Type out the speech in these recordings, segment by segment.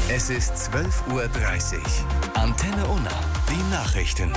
Es ist 12:30 Uhr. Antenne Unna, die Nachrichten.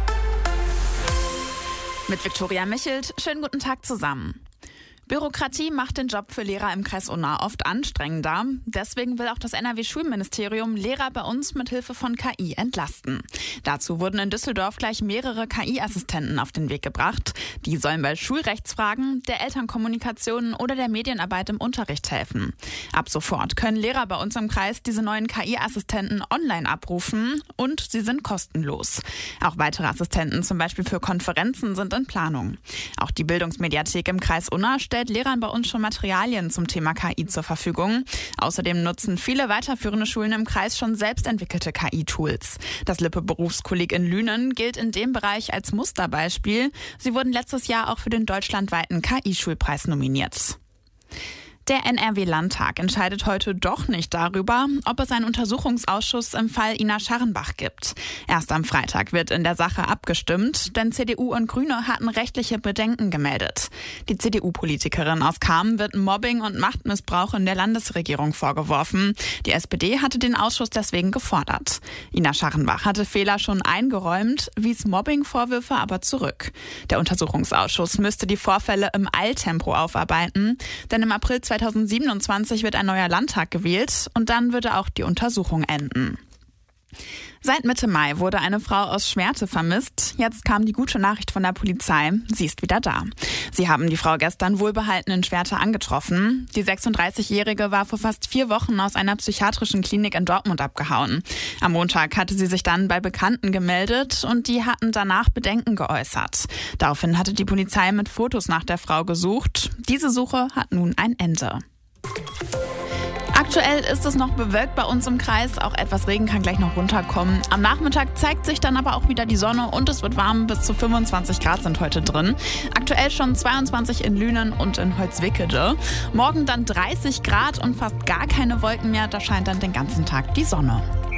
Mit Viktoria Michelt, schönen guten Tag zusammen. Bürokratie macht den Job für Lehrer im Kreis Unna oft anstrengender. Deswegen will auch das NRW-Schulministerium Lehrer bei uns mit Hilfe von KI entlasten. Dazu wurden in Düsseldorf gleich mehrere KI-Assistenten auf den Weg gebracht. Die sollen bei Schulrechtsfragen, der Elternkommunikation oder der Medienarbeit im Unterricht helfen. Ab sofort können Lehrer bei uns im Kreis diese neuen KI-Assistenten online abrufen und sie sind kostenlos. Auch weitere Assistenten, zum Beispiel für Konferenzen, sind in Planung. Auch die Bildungsmediathek im Kreis Unna stellt Lehrern bei uns schon Materialien zum Thema KI zur Verfügung. Außerdem nutzen viele weiterführende Schulen im Kreis schon selbst entwickelte KI-Tools. Das Lippe-Berufskolleg in Lünen gilt in dem Bereich als Musterbeispiel. Sie wurden letztes Jahr auch für den deutschlandweiten KI-Schulpreis nominiert. Der NRW-Landtag entscheidet heute doch nicht darüber, ob es einen Untersuchungsausschuss im Fall Ina Scharrenbach gibt. Erst am Freitag wird in der Sache abgestimmt, denn CDU und Grüne hatten rechtliche Bedenken gemeldet. Die CDU-Politikerin aus Cham wird Mobbing und Machtmissbrauch in der Landesregierung vorgeworfen. Die SPD hatte den Ausschuss deswegen gefordert. Ina Scharrenbach hatte Fehler schon eingeräumt, wies Mobbing-Vorwürfe aber zurück. Der Untersuchungsausschuss müsste die Vorfälle im Eiltempo aufarbeiten, denn im April 2027 wird ein neuer Landtag gewählt und dann würde auch die Untersuchung enden. Seit Mitte Mai wurde eine Frau aus Schwerte vermisst. Jetzt kam die gute Nachricht von der Polizei. Sie ist wieder da. Sie haben die Frau gestern wohlbehalten in Schwerte angetroffen. Die 36-Jährige war vor fast 4 Wochen aus einer psychiatrischen Klinik in Dortmund abgehauen. Am Montag hatte sie sich dann bei Bekannten gemeldet und die hatten danach Bedenken geäußert. Daraufhin hatte die Polizei mit Fotos nach der Frau gesucht. Diese Suche hat nun ein Ende. Aktuell ist es noch bewölkt bei uns im Kreis. Auch etwas Regen kann gleich noch runterkommen. Am Nachmittag zeigt sich dann aber auch wieder die Sonne und es wird warm. Bis zu 25 Grad sind heute drin. Aktuell schon 22 in Lünen und in Holzwickede. Morgen dann 30 Grad und fast gar keine Wolken mehr. Da scheint dann den ganzen Tag die Sonne.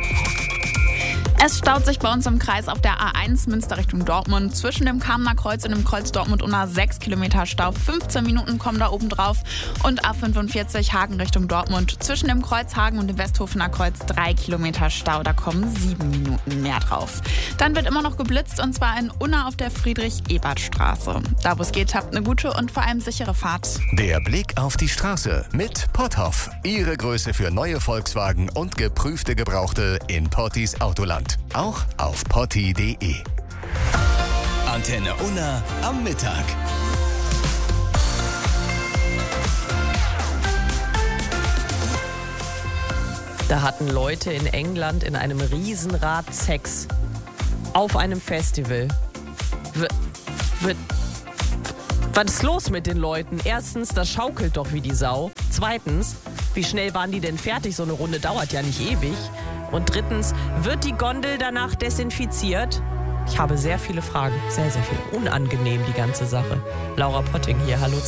Es staut sich bei uns im Kreis auf der A1 Münster Richtung Dortmund. Zwischen dem Kamener Kreuz und dem Kreuz Dortmund-Unna 6 Kilometer Stau. 15 Minuten kommen da oben drauf. Und A45 Hagen Richtung Dortmund. Zwischen dem Kreuz Hagen und dem Westhofener Kreuz 3 Kilometer Stau. Da kommen 7 Minuten mehr drauf. Dann wird immer noch geblitzt und zwar in Unna auf der Friedrich-Ebert-Straße. Da wo es geht, habt eine gute und vor allem sichere Fahrt. Der Blick auf die Straße mit Potthoff. Ihre Größe für neue Volkswagen und geprüfte Gebrauchte in Pottis Autoland. Auch auf potti.de. Antenne Unna am Mittag. Da hatten Leute in England in einem Riesenrad Sex. Auf einem Festival. Was ist los mit den Leuten? Erstens, das schaukelt doch wie die Sau. Zweitens, wie schnell waren die denn fertig? So eine Runde dauert ja nicht ewig. Und drittens, wird die Gondel danach desinfiziert? Ich habe sehr viele Fragen. Sehr, sehr viel. Unangenehm, die ganze Sache. Laura Potting hier, hallo.